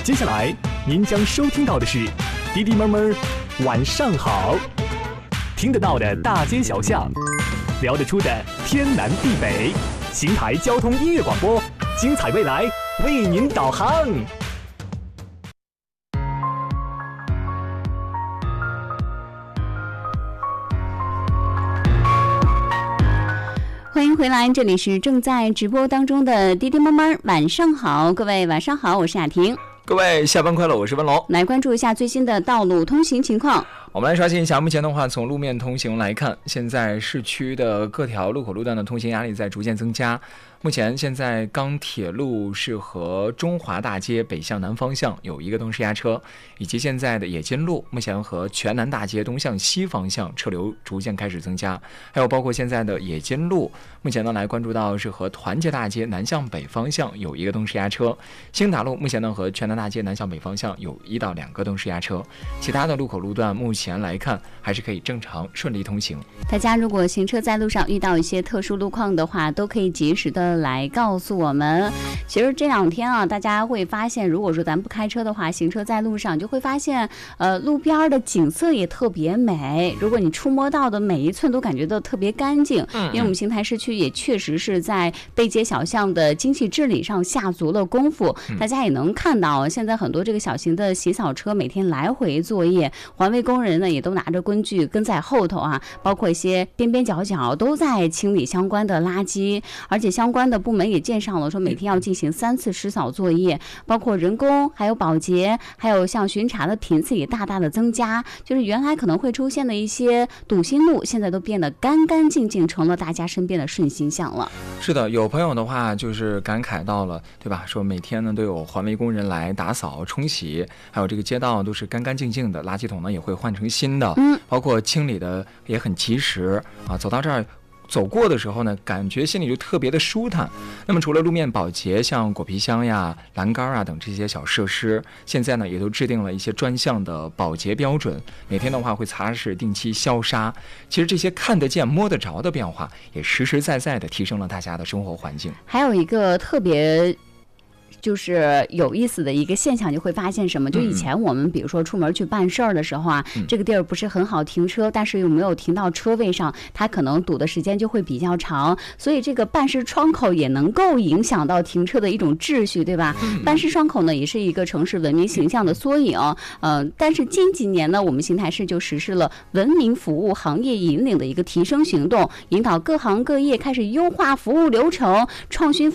接下来您将收听到的是滴滴妹儿晚上好，听得到的大街小巷，聊得出的天南地北，邢台交通音乐广播，精彩未来为您导航。 欢迎回来，这里是正在直播当中的滴滴妈妈晚上好，各位晚上好，我是雅婷。 各位下班快乐，我是文龙。 来关注一下最新的道路通行情况。 我们来刷新一下，目前的话，从路面通行来看，现在市区的各条路口路段的通行压力在逐渐增加。目前现在钢铁路是和中华大街北向南方向有一个东势压车，以及现在的冶金路目前和全南大街东向西方向车流逐渐开始增加，还有包括现在的冶金路，目前呢来关注到是和团结大街南向北方向有一个东势压车，兴达路目前呢和全南大街南向北方向有1到2个东势压车，其他的路口路段目前来看还是可以正常顺利通行。 大家如果行车在路上遇到一些特殊路况的话，都可以及时的来告诉我们。其实这2天啊，大家会发现，如果说咱不开车的话，行车在路上就会发现，路边的景色也特别美。如果你触摸到的每一寸都感觉到特别干净，因为我们邢台市区也确实是在背街小巷的精细治理上下足了功夫。大家也能看到，现在很多这个小型的洗扫车每天来回作业，环卫工人呢也都拿着工具跟在后头啊，包括一些边边角角都在清理相关的垃圾，而且相关的部门也建上了说每天要进行3次施扫作业，包括人工还有保洁，还有像巡查的频次也大大的增加，就是原来可能会出现的一些堵心路，现在都变得干干净净，成了大家身边的顺心巷了。 是的，有朋友的话就是感慨到了，对吧？说每天呢都有环卫工人来打扫冲洗，还有这个街道都是干干净净的，垃圾桶呢也会换成新的，包括清理的也很及时啊。走到这儿走过的时候呢，感觉心里就特别的舒坦。那么除了路面保洁，像果皮箱呀、栏杆啊等这些小设施，现在呢也都制定了一些专项的保洁标准，每天的话会擦拭、定期消杀。其实这些看得见摸得着的变化，也实实在在的提升了大家的生活环境。 还有一个特别就是有意思的一个现象，就会发现什么？就以前我们比如说出门去办事儿的时候啊，这个地儿不是很好停车，但是又没有停到车位上，它可能堵的时间就会比较长，所以这个办事窗口也能够影响到停车的一种秩序，对吧？办事窗口呢，也是一个城市文明形象的缩影。但是近几年呢，我们邢台市就实施了文明服务行业引领的一个提升行动，引导各行各业开始优化服务流程，创新